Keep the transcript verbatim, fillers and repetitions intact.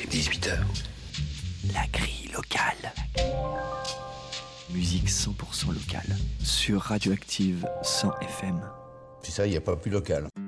est dix-huit heures. La grille locale. Musique cent pour cent locale sur Radioactive cent F M. Puis ça, il n'y a pas plus local.